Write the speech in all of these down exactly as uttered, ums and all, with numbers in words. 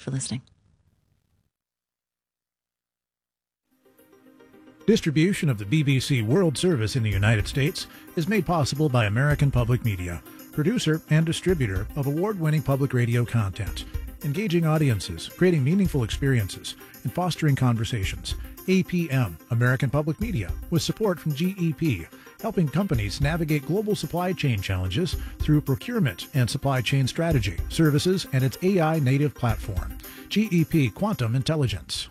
for listening. Distribution of the B B C World Service in the United States is made possible by American Public Media, producer and distributor of award-winning public radio content, engaging audiences, creating meaningful experiences, and fostering conversations. A P M, American Public Media, with support from G E P, helping companies navigate global supply chain challenges through procurement and supply chain strategy, services, and its A I-native platform. G E P Quantum Intelligence.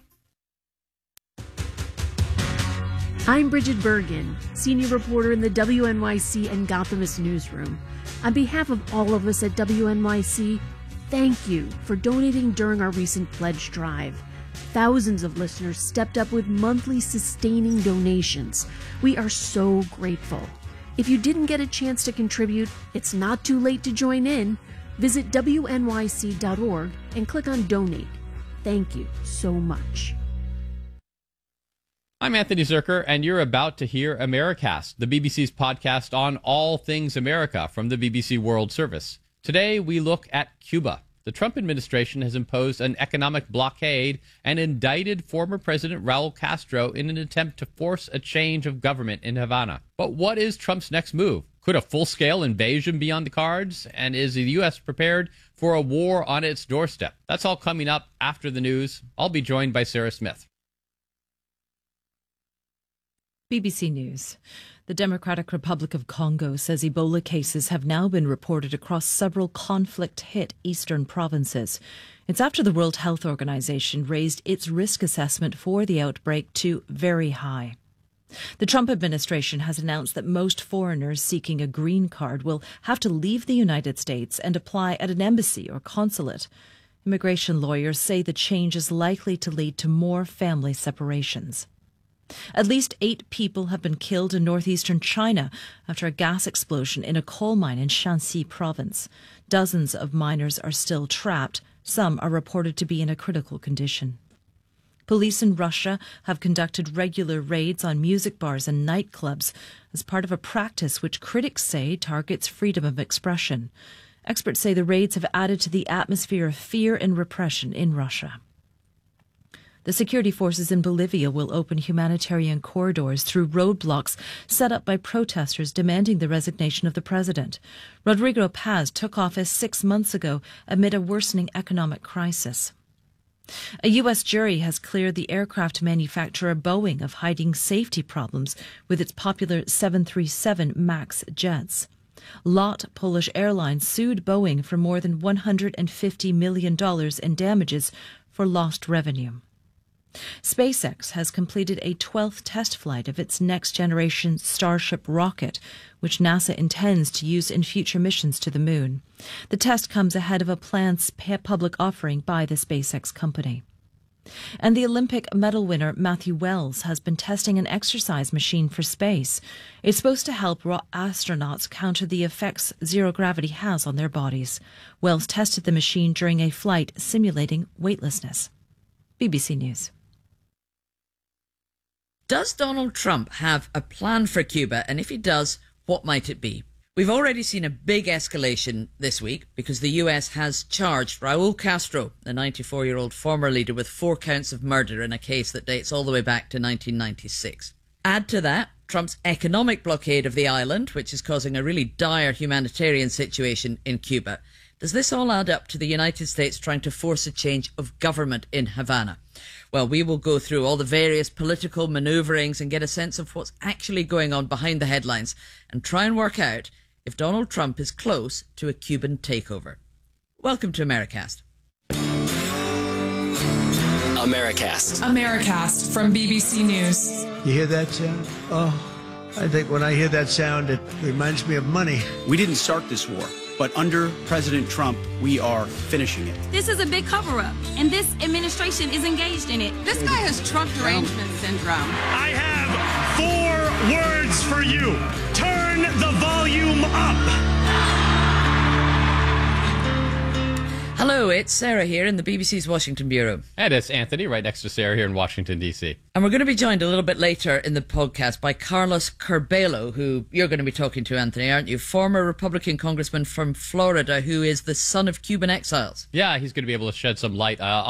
I'm Bridget Bergen, senior reporter in the W N Y C and Gothamist newsroom. On behalf of all of us at W N Y C, thank you for donating during our recent pledge drive. Thousands of listeners stepped up with monthly sustaining donations. We are so grateful. If you didn't get a chance to contribute, it's not too late to join in. Visit W N Y C dot org and click on Donate. Thank you so much. I'm Anthony Zerker, and you're about to hear Americast, the B B C's podcast on all things America from the B B C World Service. Today, we look at Cuba. The Trump administration has imposed an economic blockade and indicted former President Raul Castro in an attempt to force a change of government in Havana. But what is Trump's next move? Could a full-scale invasion be on the cards? And is the U S prepared for a war on its doorstep? That's all coming up after the news. I'll be joined by Sarah Smith. B B C News. The Democratic Republic of Congo says Ebola cases have now been reported across several conflict-hit eastern provinces. It's after the World Health Organization raised its risk assessment for the outbreak to very high. The Trump administration has announced that most foreigners seeking a green card will have to leave the United States and apply at an embassy or consulate. Immigration lawyers say the change is likely to lead to more family separations. At least eight people have been killed in northeastern China after a gas explosion in a coal mine in Shanxi province. Dozens of miners are still trapped. Some are reported to be in a critical condition. Police in Russia have conducted regular raids on music bars and nightclubs as part of a practice which critics say targets freedom of expression. Experts say the raids have added to the atmosphere of fear and repression in Russia. The security forces in Bolivia will open humanitarian corridors through roadblocks set up by protesters demanding the resignation of the president. Rodrigo Paz took office six months ago amid a worsening economic crisis. A U S jury has cleared the aircraft manufacturer Boeing of hiding safety problems with its popular seven thirty-seven MAX jets. LOT Polish Airlines sued Boeing for more than one hundred fifty million dollars in damages for lost revenue. SpaceX has completed a twelfth test flight of its next-generation Starship rocket, which NASA intends to use in future missions to the moon. The test comes ahead of a planned public offering by the SpaceX company. And the Olympic medal winner Matthew Wells has been testing an exercise machine for space. It's supposed to help astronauts counter the effects zero gravity has on their bodies. Wells tested the machine during a flight simulating weightlessness. B B C News. Does Donald Trump have a plan for Cuba? And if he does, what might it be? We've already seen a big escalation this week because the U S has charged Raul Castro, the ninety-four-year-old former leader, with four counts of murder in a case that dates all the way back to nineteen ninety-six. Add to that Trump's economic blockade of the island, which is causing a really dire humanitarian situation in Cuba. Does this all add up to the United States trying to force a change of government in Havana? Well, we will go through all the various political manoeuvrings and get a sense of what's actually going on behind the headlines and try and work out if Donald Trump is close to a Cuban takeover. Welcome to Americast. Americast. Americast from B B C News. You hear that sound? Oh, I think when I hear that sound, it reminds me of money. We didn't start this war, but under President Trump, we are finishing it. This is a big cover-up, and this administration is engaged in it. This guy has Trump derangement syndrome. I have four words for you. Turn the volume up. Hello, it's Sarah here in the B B C's Washington Bureau. And it's Anthony right next to Sarah here in Washington, D C. And we're going to be joined a little bit later in the podcast by Carlos Curbelo, who you're going to be talking to, Anthony, aren't you? Former Republican congressman from Florida who is the son of Cuban exiles. Yeah, he's going to be able to shed some light uh,